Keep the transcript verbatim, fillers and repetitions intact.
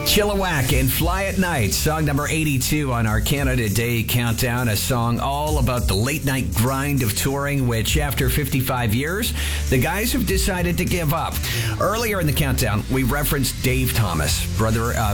Chilliwack and Fly at Night, song number eighty-two on our Canada Day countdown, a song all about the late night grind of touring, which after fifty-five years, the guys have decided to give up. Earlier in the countdown, we referenced Dave Thomas, brother of